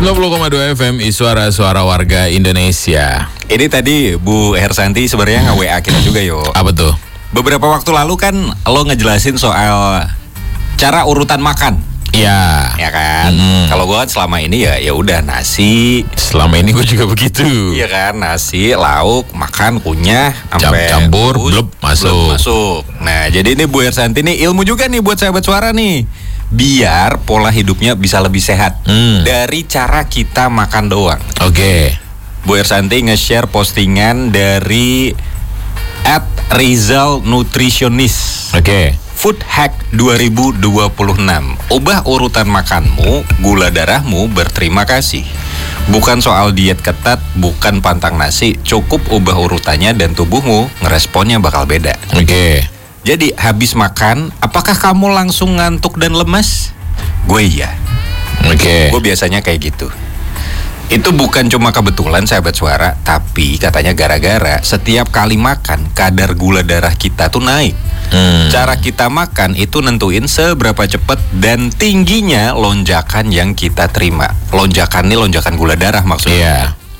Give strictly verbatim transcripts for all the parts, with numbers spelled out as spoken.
sembilan puluh koma dua F M, suara-suara warga Indonesia. Ini tadi Bu Hersanti sebenarnya nge-W A kita juga yo. Apa tuh? Beberapa waktu lalu kan lo ngejelasin soal cara urutan makan. Ya, Ya kan. Mm. Kalau gue kan selama ini ya ya udah nasi. Selama ini gue juga begitu. Iya kan, nasi, lauk, makan, kunyah, sampai campur, bus, blub, masuk. blub, masuk. Nah, jadi ini Bu Hersanti nih ilmu juga nih buat sahabat suara nih. Biar pola hidupnya bisa lebih sehat Hmm. dari cara kita makan doang. Oke. Bu Hersanti nge-share postingan dari at Rizal Nutritionist. Oke. Food Hack dua ribu dua puluh enam. Ubah urutan makanmu, gula darahmu berterima kasih. Bukan soal diet ketat, bukan pantang nasi. Cukup ubah urutannya dan tubuhmu ngeresponnya bakal beda. Oke. Jadi habis makan, apakah kamu langsung ngantuk dan lemas? Gue iya. Oke. Gue biasanya kayak gitu. Itu bukan cuma kebetulan sahabat suara, tapi katanya gara-gara setiap kali makan kadar gula darah kita tuh naik. Hmm. Cara kita makan itu nentuin seberapa cepat dan tingginya lonjakan yang kita terima. Lonjakan ini lonjakan gula darah maksudnya. Iya.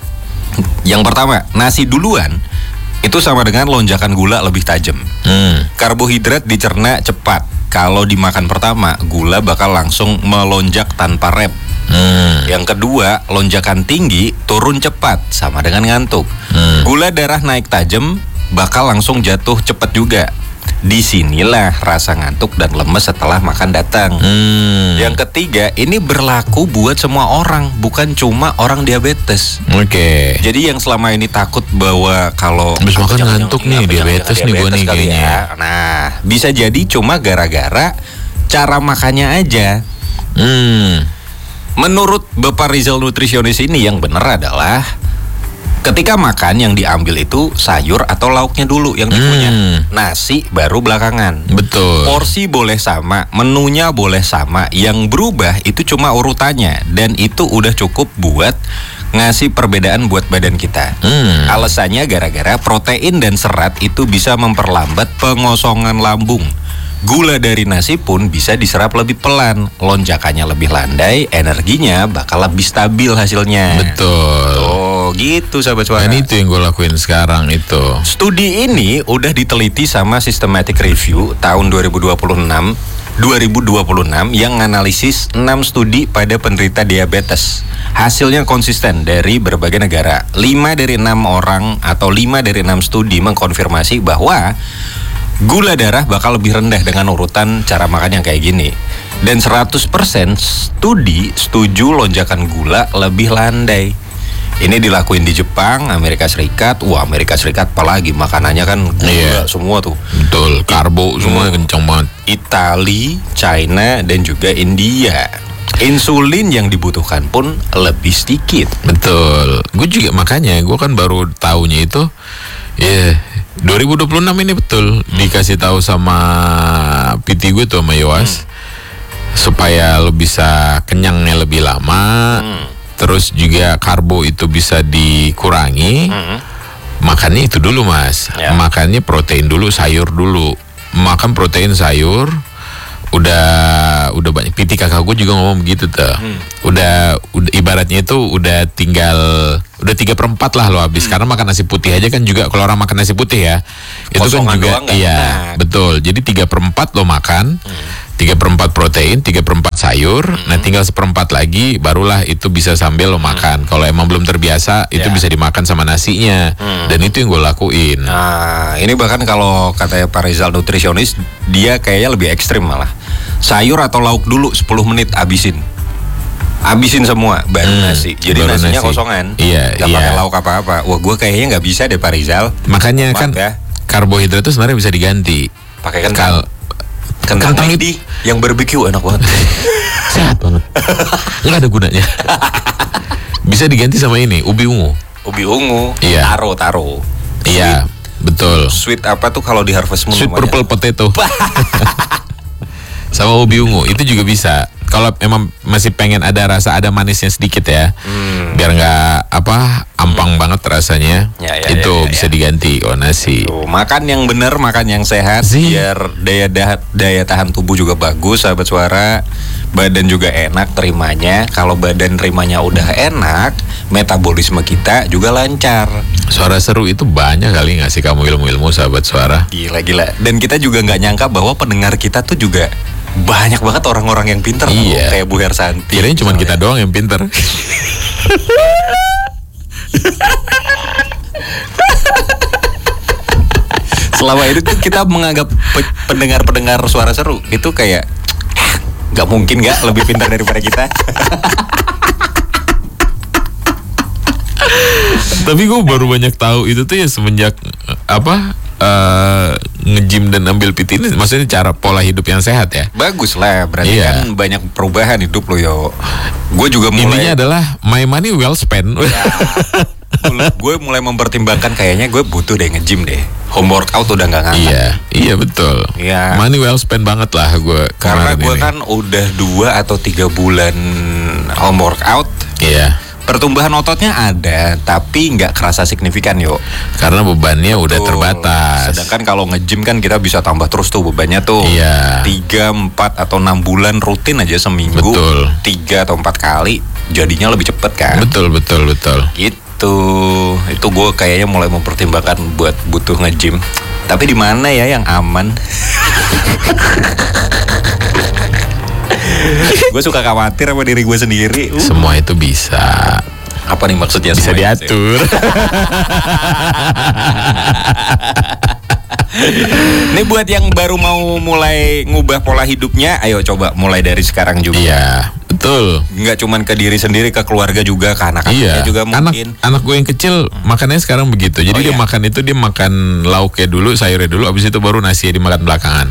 Yang pertama, nasi duluan itu sama dengan lonjakan gula lebih tajam. Hmm. Karbohidrat dicerna cepat. Kalau dimakan pertama, gula bakal langsung melonjak tanpa rem. Hmm. Yang kedua, lonjakan tinggi turun cepat sama dengan ngantuk. Hmm. Gula darah naik tajam bakal langsung jatuh cepat juga. Disinilah rasa ngantuk dan lemes setelah makan datang. Hmm. Yang ketiga, ini berlaku buat semua orang, bukan cuma orang diabetes. Oke. Jadi yang selama ini takut bahwa kalau Habis makan jangan- ngantuk jangan- nih, apa, diabetes jangan- nih gua nih kali kayaknya. ya. Nah, bisa jadi cuma gara-gara cara makannya aja. Hmm. Menurut Bapak Rizal Nutritionist ini yang benar adalah ketika makan yang diambil itu sayur atau lauknya dulu yang dikunyah. Hmm. Nasi baru belakangan. Betul. Porsi boleh sama, menunya boleh sama. Yang berubah itu cuma urutannya, dan itu udah cukup buat ngasih perbedaan buat badan kita. Hmm. Alasannya gara-gara protein dan serat itu bisa memperlambat pengosongan lambung. Gula dari nasi pun bisa diserap lebih pelan, lonjakannya lebih landai, energinya bakal lebih stabil hasilnya. Betul. Oh gitu sahabat suara. Dan itu yang gue lakuin sekarang itu. Studi ini udah diteliti sama Systematic Review tahun dua ribu dua puluh enam yang menganalisis enam studi pada penderita diabetes. Hasilnya konsisten dari berbagai negara. lima dari enam orang atau lima dari enam studi mengkonfirmasi bahwa gula darah bakal lebih rendah dengan urutan cara makan yang kayak gini. Dan seratus persen studi setuju lonjakan gula lebih landai. Ini dilakuin di Jepang, Amerika Serikat. Wah, Amerika Serikat apalagi makanannya kan gula Iya. semua tuh. Betul. Karbo semua kencang banget. Itali, China, dan juga India. Insulin yang dibutuhkan pun lebih sedikit. Betul. Gue juga makanya gue kan baru tahunya itu ya dua ribu dua puluh enam ini betul dikasih tahu sama P T gue tuh sama Yowas supaya lo bisa kenyangnya lebih lama. Hmm. Terus juga karbo itu bisa dikurangi. Hmm. Makannya itu dulu mas. Ya. Makannya protein dulu, sayur dulu. Makan protein sayur. Udah udah banyak. P T kakak gue juga ngomong begitu tuh. Hmm. Udah udah ibaratnya itu udah tinggal udah tiga per empat lah lo habis. Hmm. Karena makan nasi putih aja kan juga kalau orang makan nasi putih ya itu kan Kosongan juga doang nggak iya enak. betul. Jadi tiga per empat lo makan. Hmm. Tiga per empat protein, tiga per empat sayur, nah tinggal seperempat lagi, barulah itu bisa sambil lo makan. Kalau emang belum terbiasa, itu Ya. bisa dimakan sama nasinya, Hmm. dan itu yang gue lakuin. Nah, ini bahkan kalau kata Pak Rizal Nutritionist, dia kayaknya lebih ekstrim malah. Sayur atau lauk dulu sepuluh menit abisin. Abisin semua, baru Hmm, nasi. Jadi baru nasinya nasi. kosongan. Iya, Gak iya. pakai lauk apa-apa. Wah, gue kayaknya nggak bisa deh Pak Rizal. Makanya Maaf kan ya. karbohidrat itu sebenarnya bisa diganti. Pakai kentang. Kal- Kentang kentang McD yang barbecue enak banget. sehat banget, nggak ada gunanya. Bisa diganti sama ini, ubi ungu. Ubi ungu, Iya. taro taro. Iya, betul. Sweet apa tuh kalau di Harvest Moon Sweet namanya? purple potato. Sama ubi ungu itu juga bisa. kalau emang masih pengen ada rasa ada manisnya sedikit ya, hmm. biar nggak apa ampang hmm. banget rasanya, ya, ya, itu ya, ya, bisa ya. diganti kalau nasi. Tuh, makan yang benar, makan yang sehat, Zee. biar daya dah, daya tahan tubuh juga bagus, sahabat suara. Badan juga enak terimanya. Kalau badan terimanya udah enak, metabolisme kita juga lancar. Suara seru itu banyak kali ngasih kamu ilmu-ilmu, sahabat suara. Gila gila. Dan kita juga nggak nyangka bahwa pendengar kita tuh juga banyak banget orang-orang yang pinter. Iya. Kayak Bu Hersanti. Kirain cuma kita doang yang pinter. Selama itu tuh kita menganggap pe- pendengar-pendengar suara seru itu kayak nggak mungkin nggak lebih pintar daripada kita. Tapi gue baru banyak tahu itu tuh ya semenjak apa uh, nge-gym dan ambil P T ini, maksudnya cara pola hidup yang sehat ya. Bagus lah, berarti iya. kan banyak perubahan hidup lo yo. Gue juga mulai. Intinya adalah my money well spent. Ya. Gue mulai mempertimbangkan kayaknya gue butuh deh nge-gym deh. Home workout udah nggak ngangkat. Iya, iya betul. Iya. Money well spent banget lah gue. Karena gue kan udah dua atau tiga bulan home workout. Iya. Pertumbuhan ototnya ada, tapi nggak kerasa signifikan yuk. Karena bebannya udah tuh, terbatas. Sedangkan kalau nge-gym kan kita bisa tambah terus tuh bebannya tuh. Iya. Tiga, empat atau enam bulan rutin aja seminggu. Betul. Tiga atau empat kali, jadinya lebih cepet kan. Betul, betul, betul. Gitu. Itu gue kayaknya mulai mempertimbangkan buat butuh nge-gym. Tapi di mana ya yang aman? Gue suka khawatir sama diri gue sendiri. uh. Semua itu bisa. Apa nih maksudnya? Bisa diatur. Ini buat yang baru mau mulai ngubah pola hidupnya, ayo coba mulai dari sekarang juga. Iya, betul. Nggak cuman ke diri sendiri, ke keluarga juga, ke anak-anaknya iya. juga mungkin. Anak, anak gue yang kecil makannya sekarang begitu. Jadi oh, dia iya? makan itu dia makan lauknya dulu, sayurnya dulu, abis itu baru nasi dimakan belakangan.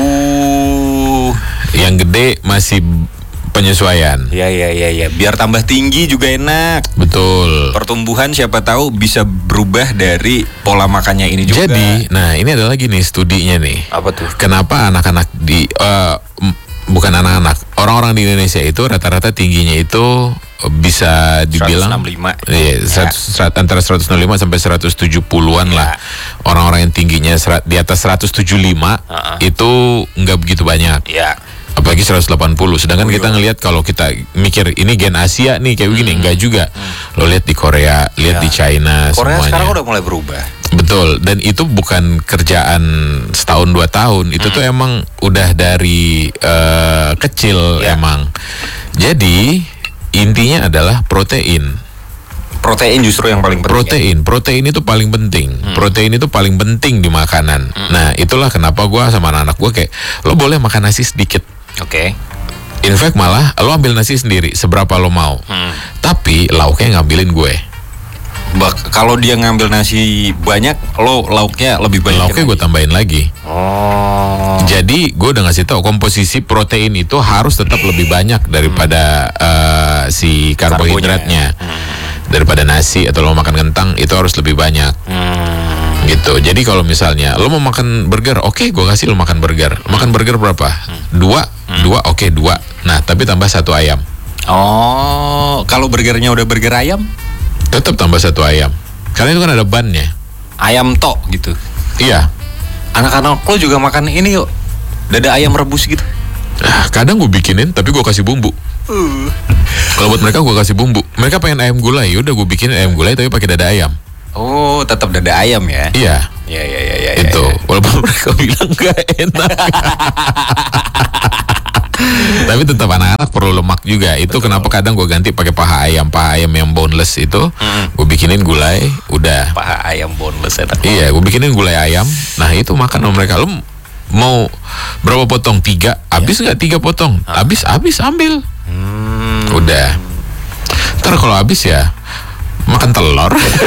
Uh. Yang gede masih penyesuaian. Iya iya iya ya. Biar tambah tinggi juga enak. Betul. Pertumbuhan siapa tahu bisa berubah dari pola makannya ini juga. Jadi, nah ini ada lagi nih studinya nih. Apa tuh? Kenapa anak-anak di uh, m- bukan anak-anak, orang-orang di Indonesia itu rata-rata tingginya itu bisa dibilang seratus enam puluh lima. Iya, seratus, seratus, antara seratus enam puluh lima sampai seratus tujuh puluhan ya. Lah. Orang-orang yang tingginya serat, di atas seratus tujuh puluh lima uh-uh. itu nggak begitu banyak. Iya. Apalagi seratus delapan puluh. Sedangkan oh, kita ngelihat kalau kita mikir ini gen Asia nih kayak begini, hmm. enggak juga. Hmm. Lo lihat di Korea, lihat ya. di China, Korea semuanya. Sekarang udah mulai berubah. Betul, dan itu bukan kerjaan setahun dua tahun. Itu hmm. tuh emang udah dari uh, kecil ya. Emang. Jadi intinya adalah protein. Protein justru yang paling penting. Protein, ya? protein itu paling penting. Hmm. Protein itu paling penting di makanan. Hmm. Nah, itulah kenapa gue sama anak-anak gue kayak lo boleh makan nasi sedikit. Oke. Okay. In fact malah lo ambil nasi sendiri seberapa lo mau. Hmm. Tapi lauknya ngambilin gue. Bak, kalau dia ngambil nasi banyak, lo lauknya lebih banyak. Lauknya gue tambahin lagi. Oh. Jadi gue udah ngasih tahu komposisi protein itu harus tetap lebih banyak daripada hmm. uh, si karbohidratnya. Hmm. Daripada nasi atau lo makan kentang itu harus lebih banyak. Hmm. Gitu. Jadi kalau misalnya lo mau makan burger, oke, okay, gue kasih lo makan burger. Makan burger berapa? Hmm. Dua, hmm. dua, oke okay, dua. Nah, tapi tambah satu ayam. Oh, kalau burgernya udah burger ayam? Tetap tambah satu ayam. Karena itu kan ada bannya. Ayam tok gitu. Iya. Anak-anak lo juga makan ini yuk. Dada ayam rebus gitu. Ah, kadang gue bikinin, tapi gue kasih bumbu. Uh. Kalau buat mereka gue kasih bumbu. Mereka pengen ayam gulai, udah gue bikinin ayam gulai tapi pakai dada ayam. Oh, tetap dada ayam ya? Iya. Iya iya iya. Ya, itu. Ya, ya. Walaupun mereka bilang gak enak. Tapi tetap anak-anak perlu lemak juga. Itu betul. Kenapa kadang gue ganti pakai paha ayam, paha ayam yang boneless itu, hmm. gue bikinin gulai, udah. Paha ayam boneless enak. Iya, gue bikinin gulai ayam. Nah itu makan sama mereka. Lo mau berapa potong? Tiga? Habis nggak ya. tiga potong? Ah. Habis, habis ambil. Hmm. Udah. Ntar kalau habis ya makan telur.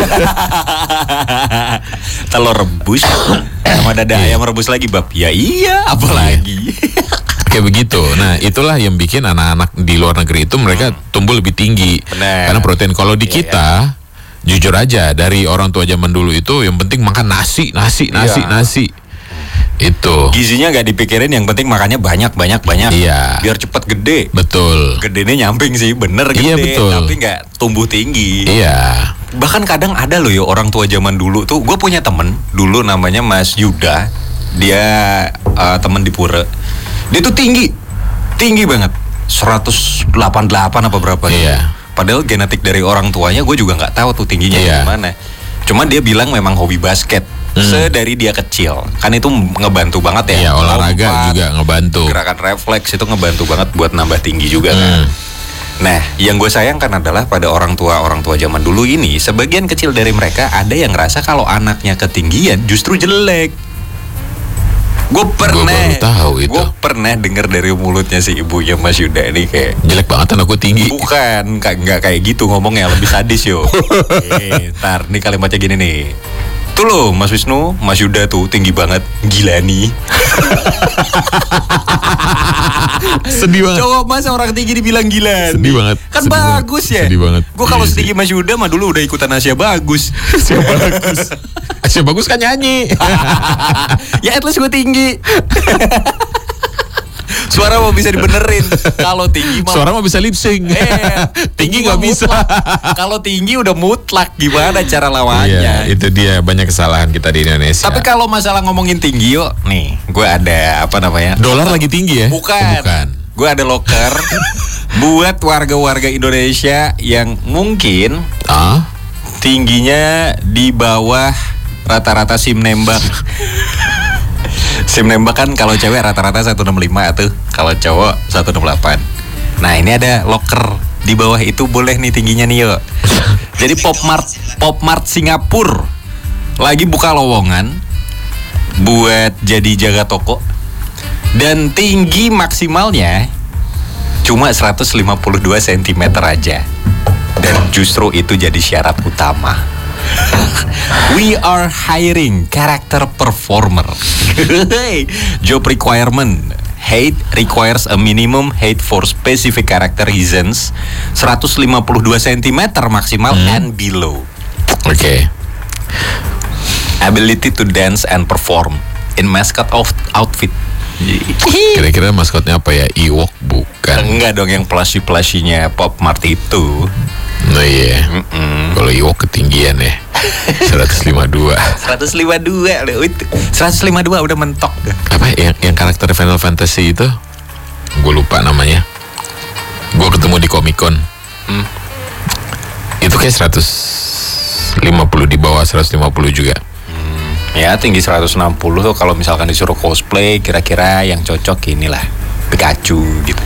Telur rebus sama dada ayam rebus lagi bab. Ya iya, apalagi. Kayak begitu. Nah, itulah yang bikin anak-anak di luar negeri itu mereka hmm. tumbuh lebih tinggi. Bener. Karena protein. Kalau di iya, kita, iya. jujur aja dari orang tua zaman dulu itu yang penting makan nasi, nasi, nasi, iya. nasi. Itu. Gizinya nggak dipikirin, yang penting makannya banyak banyak banyak. Iya. Biar cepet gede. Betul. Gedenya nyamping sih, bener gede. Iya, betul. Tapi nggak tumbuh tinggi. Iya. Bahkan kadang ada loh ya orang tua zaman dulu tuh. Gue punya temen dulu namanya Mas Yuda. Dia uh, temen di Pura. Dia tuh tinggi, tinggi banget. seratus delapan puluh delapan apa berapa? Iya. Padahal genetik dari orang tuanya gue juga nggak tahu tuh tingginya Iya. gimana. Cuman dia bilang memang hobi basket. Hmm. Sedari dia kecil, kan itu ngebantu banget ya. Iya, olahraga Lompat, juga ngebantu. Gerakan refleks itu ngebantu banget buat nambah tinggi juga kan. Hmm. Nah, yang gue sayangkan adalah pada orang tua orang tua zaman dulu ini, sebagian kecil dari mereka ada yang ngerasa kalau anaknya ketinggian justru jelek. Gue pernah, baru tahu itu. gue pernah dengar dari mulutnya si ibunya Mas Yuda ini kayak, Jelek banget anakku tinggi. bukan, nggak nggak kayak gitu ngomongnya, lebih sadis yo. Eh, ntar nih kalimatnya gini nih. Tuh loh Mas Wisnu, Mas Yuda tuh tinggi banget, gila nih. Sedih banget. Coba mas orang tinggi dibilang gila. Sedih nih. banget. Kan Sedih bagus banget. ya. Sedih banget. Gue kalau Iya setinggi Mas Yuda mah dulu udah ikutan Asia Bagus. Siapa bagus? Siapa bagus kan nyanyi. Ya at least gue tinggi. Suara mau bisa dibenerin. Kalau tinggi mah Suara mah bisa lip sync. Eh, tinggi mah nggak bisa. mutlak. Kalau tinggi udah mutlak, gimana cara lawannya? Iya, itu dia banyak kesalahan kita di Indonesia. Tapi kalau masalah ngomongin tinggi yuk, nih, gue ada apa namanya? dolar lagi tinggi ya? Bukan. Oh, bukan. Gue ada loker buat warga-warga Indonesia yang mungkin Ah? tingginya di bawah rata-rata SIM nembak. SIM nembak kan kalau cewek rata-rata seratus enam puluh lima tuh, kalau cowok seratus enam puluh delapan. Nah, ini ada loker di bawah itu boleh nih tingginya nih yuk. Jadi Popmart Popmart Singapura lagi buka lowongan buat jadi jaga toko. Dan tinggi maksimalnya cuma seratus lima puluh dua sentimeter aja. Dan justru itu jadi syarat utama. We are hiring character performer. Job requirement: height requires a minimum height for specific character reasons seratus lima puluh dua sentimeter maksimal hmm. and below. Oke. Okay. Ability to dance and perform in mascot of outfit. Kira-kira maskotnya apa ya? Ewok bukan? Enggak dong, yang plushy-plushy-nya Popmart itu. Oh iya. Mm-mm. Kalau Ewok ketinggian ya. seratus lima puluh dua. seratus lima puluh dua udah itu. seratus lima puluh dua udah mentok dah. Apa yang yang karakter Final Fantasy itu? Gue lupa namanya. Gue ketemu di Comic Con. Hmm. Itu kayak seratus lima puluh, di bawah seratus lima puluh juga. Ya tinggi seratus enam puluh tuh kalau misalkan disuruh cosplay kira-kira yang cocok inilah Pikachu gitu.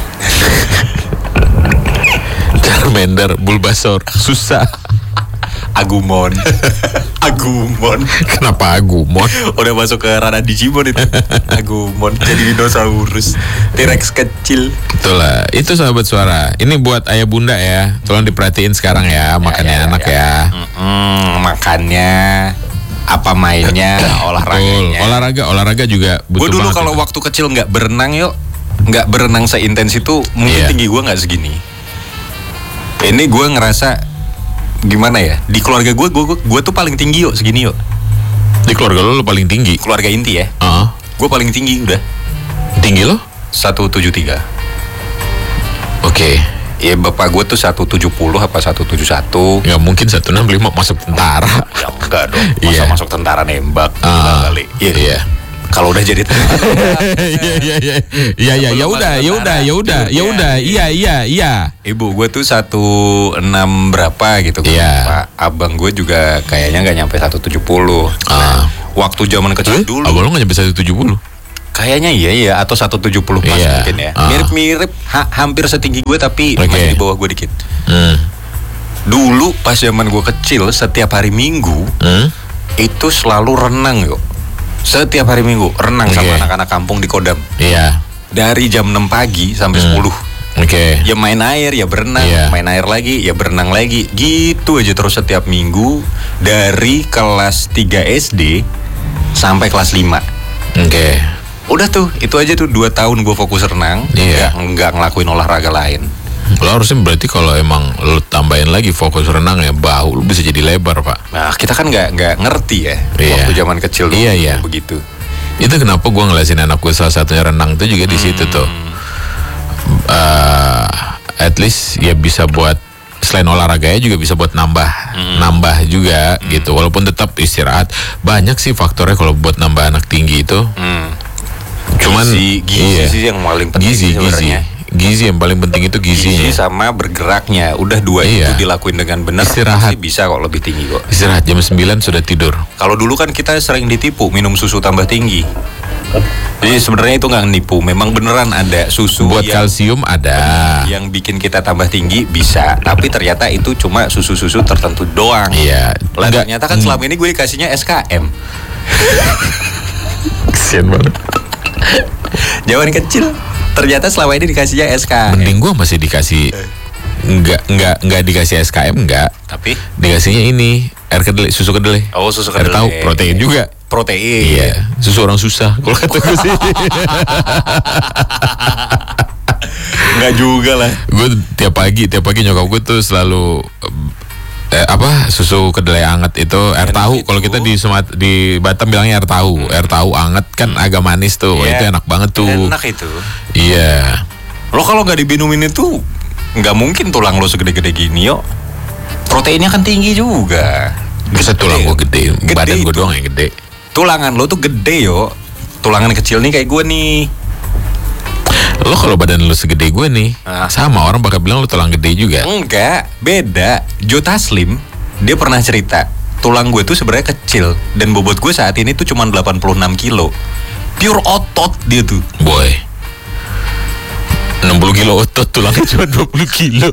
Charmander, Bulbasaur, susah. Agumon. Agumon. Kenapa Agumon? Udah masuk ke ranah Digimon itu. Agumon jadi dinosaurus, T-Rex kecil. Itulah, itu sahabat suara. Ini buat ayah bunda ya. Tolong diperhatiin sekarang ya, makannya ya, ya, anak ya. ya. Mm-mm, makannya apa mainnya, olahraganya. Betul. Olahraga, olahraga juga butuh. Gue dulu banget kalau itu. waktu kecil nggak berenang yuk, nggak berenang seintens itu, mungkin Iya. tinggi gue nggak segini. Ini gue ngerasa gimana ya? Di keluarga gue, gue gue tuh paling tinggi yuk, segini yuk. Di keluarga lo, lo paling tinggi. Keluarga inti ya. Ah, Gue paling tinggi udah tinggi lo? seratus tujuh puluh tiga. Oke. Ya bapak gue tuh seratus tujuh puluh apa seratus tujuh puluh satu. Nggak mungkin seratus enam puluh lima masuk tentara. Ya enggak dong. Masa Iya. masuk tentara nembak Ah, enggak kali. Iya. iya. Kalau udah jadi tentara. Iya iya iya. Iya iya ya udah, ya udah, ya udah, ya udah. Iya iya iya. Ibu gue tuh seratus enam berapa gitu. Iya. Pak abang gue juga kayaknya nggak nyampe seratus tujuh puluh. Ah. Waktu zaman kecil dulu. Abang lo nggak nyampe seratus tujuh puluh? Kayaknya iya ya, atau seratus tujuh puluh pas Iya. mungkin ya. Ah. Mirip-mirip, ha- hampir setinggi gue tapi Oke. masih di bawah gue dikit. Hmm. Dulu pas zaman gue kecil, setiap hari Minggu Hmm? itu selalu renang yuk. Setiap hari Minggu renang Oke. sama anak-anak kampung di Kodam. Iya. Dari jam enam pagi sampai Hmm. sepuluh. Oke. Ya main air, ya berenang, Iya. main air lagi, ya berenang lagi. Gitu aja terus setiap minggu dari kelas tiga S D sampai kelas lima. Oke. Udah tuh, itu aja tuh dua tahun gue fokus renang, Iya. nggak, nggak ngelakuin olahraga lain. Lo harusnya berarti kalau emang lo tambahin lagi fokus renang ya, bahu lo bisa jadi lebar, Pak. Nah kita kan nggak nggak ngerti ya Iya. waktu zaman kecil dulu Iya, iya. begitu. Itu kenapa gue ngelasin anak gue salah satunya renang tuh juga di situ tuh. Uh, at least ya bisa buat selain olahraganya juga bisa buat nambah hmm. nambah juga hmm. gitu. Walaupun tetap istirahat. Banyak sih faktornya kalau buat nambah anak tinggi itu. Hmm. Cuman gizi, gizi iya, sih yang paling penting gizi, sebenarnya. Gizi. Gizi yang paling penting itu gizinya. Gizi sama bergeraknya. Udah dua iya. itu dilakuin dengan benar. Istirahat bisa kok lebih tinggi kok. Istirahat jam sembilan sudah tidur. Kalau dulu kan kita sering ditipu minum susu tambah tinggi. Jadi sebenarnya itu nggak nipu, memang beneran ada susu buat yang, kalsium ada yang bikin kita tambah tinggi bisa, tapi ternyata itu cuma susu-susu tertentu doang. Iya. Lah ternyata kan selama ini gue dikasihnya S K M. Kesian banget. Jawaban kecil. Ternyata selama ini dikasihnya S K M. Mending gue masih dikasih enggak enggak enggak dikasih S K M enggak. Tapi dikasihnya ini air kedelai, susu kedelai. Oh, susu kedelai. Air tahu, protein juga. Protein. Iya, susu orang susah kalau kata gue sih. Enggak juga lah. Gue tiap pagi, tiap pagi nyokap gue tuh selalu eh, apa susu kedelai anget itu air tahu. Kalau kita di Sumat di Batam bilangnya air tahu, hmm. air tahu anget kan hmm. agak manis tuh. Yeah. Itu enak banget tuh. Enak itu. Iya. Lo kalau nggak diminumin itu nggak mungkin tulang lo segede-gede gini yo. Proteinnya kan tinggi juga. Bisa tulang gue gede, gede badan gue doang yang gede. Tulangan lo tuh gede yo. Tulangan kecil nih kayak gue nih. Lo kalau badan lo segede gue nih, ah. sama orang bakal bilang lo tulang gede juga. Enggak, beda. Joe Taslim dia pernah cerita tulang gue tuh sebenarnya kecil dan bobot gue saat ini tuh cuma delapan puluh enam kilo. Pure otot dia tuh. Boy, enam puluh kilo otot, tulangnya cuma dua puluh kilo.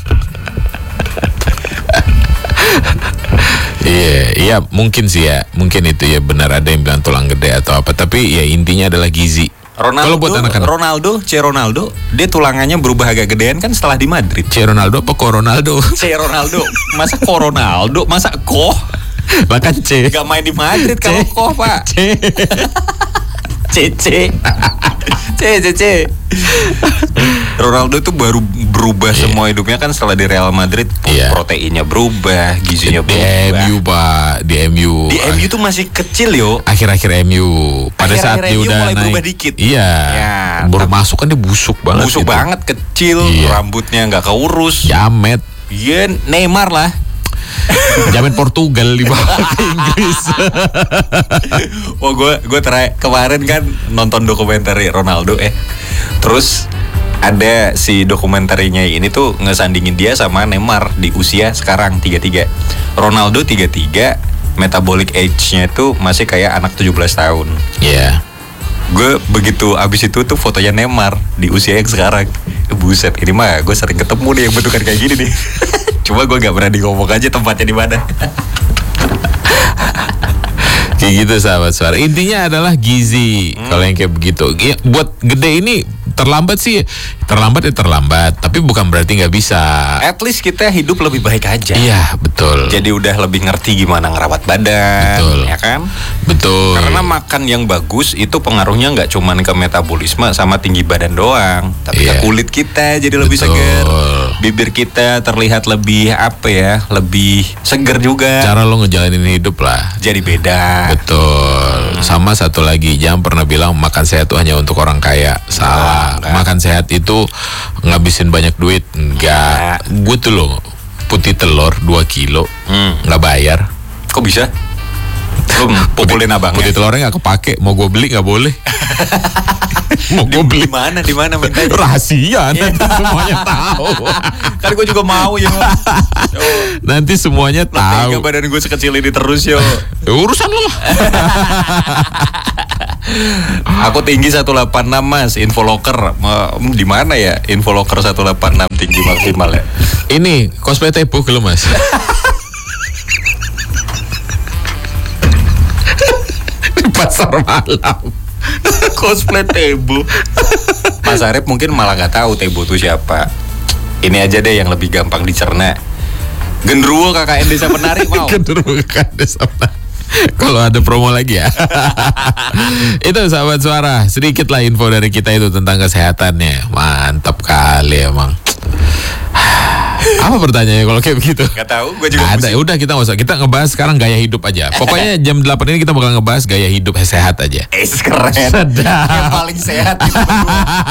Iya, iya mungkin sih ya, mungkin itu ya benar ada yang bilang tulang gede atau apa, tapi ya intinya adalah gizi. Ronaldo, buat anak-anak. Ronaldo, C Ronaldo, dia tulangannya berubah agak gedean kan setelah di Madrid. C Ronaldo apa Ko Ronaldo? C Ronaldo, masa Ko Ronaldo, masa Ko? Bahkan C. Gak main di Madrid kalau Ko pak. C. C C C C C Ronaldo tuh baru berubah yeah. semua hidupnya kan setelah di Real Madrid. Yeah. Proteinnya berubah, gizinya di berubah. M U pak, di M U. Di M U tuh masih kecil yo. Akhir-akhir M U. Pada Akhir-akhir saat dia udah mulai naik. Berubah dikit. Iya. Ya, baru masuk kan dia busuk banget. Busuk gitu. Banget, kecil, yeah. rambutnya nggak keurus. Jamet. Iya, Neymar lah. Jamet Portugal di bawah ke Inggris. Wah gue gue terakhir kemarin kan nonton dokumenter Ronaldo eh. Terus ada si dokumenterinya ini tuh ngesandingin dia sama Neymar di usia sekarang tiga puluh tiga. Ronaldo tiga puluh tiga, metabolic age-nya tuh masih kayak anak tujuh belas tahun. Iya. Yeah. Gue begitu abis itu tuh fotonya Neymar di usia yang sekarang. Buset, ini mah gue sering ketemu nih yang bentukan kayak gini nih. Cuma gue gak berani ngomong aja tempatnya di mana. Kayak gitu sahabat suara. Intinya adalah gizi. Hmm. Kalau yang kayak begitu ya, buat gede ini terlambat sih. Terlambat ya terlambat, tapi bukan berarti nggak bisa. At least kita hidup lebih baik aja. Iya betul. Jadi udah lebih ngerti gimana ngerawat badan. Betul. Ya kan? Betul. Karena makan yang bagus itu pengaruhnya nggak cuma ke metabolisme sama tinggi badan doang, tapi yeah. ke kulit kita jadi lebih betul. Seger. Bibir kita terlihat lebih apa ya? Lebih seger juga. Cara lo ngejalanin hidup lah. Jadi beda. Betul. Hmm. Sama satu lagi, jangan pernah bilang makan sehat itu hanya untuk orang kaya. Salah. Enggak. Makan sehat itu ngabisin banyak duit. Enggak. Gue tuh loh putih telur dua kilo hmm. nggak bayar. Kok bisa? Lo pukulin abangnya. Putih telurnya nggak kepake. Mau gue beli nggak boleh. Mau gue beli di mana? Di mana mintanya? Rahasia nanti semuanya tahu. Kan gue juga mau ya. Nanti semuanya tahu. Tega badan gue sekecil ini terus yo. Urusan lo lah. Aku tinggi seratus delapan puluh enam mas. Infoloker di mana ya? Infoloker seratus delapan puluh enam tinggi maksimal ya. Ini cosplay Tebo gelem mas. Di pasar malam. Cosplay Tebo. Mas Arif mungkin malah nggak tahu Tebo itu siapa. Ini aja deh yang lebih gampang dicerna. Genderuwo K K N Desa Penari mau. Genderuwo K K N Desa Penari. Kalau ada promo lagi ya. Itu sahabat suara, sedikit lah info dari kita itu tentang kesehatannya. Mantap kali emang. Apa pertanyaannya kalau kayak begitu? Gak tahu, gue juga Nggak ada. pusing. Udah kita nggak usah. Kita ngebahas sekarang gaya hidup aja. Pokoknya jam delapan ini kita bakal ngebahas gaya hidup sehat aja. Eh, keren. Sedap. Yang paling sehat kita berdua.